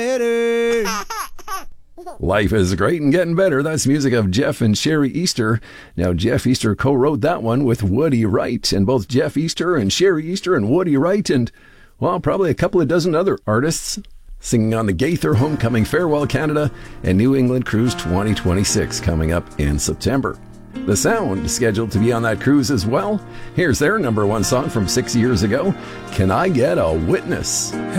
better. Life is great and getting better. That's music of Jeff and Sherry Easter. Now, Jeff Easter co-wrote that one with Woody Wright, and both Jeff Easter and Sherry Easter and Woody Wright and, well, probably a couple of dozen other artists singing on the Gaither Homecoming Farewell Canada and New England Cruise 2026 coming up in September. The Sound is scheduled to be on that cruise as well. Here's their number one song from 6 years ago, Can I Get a Witness?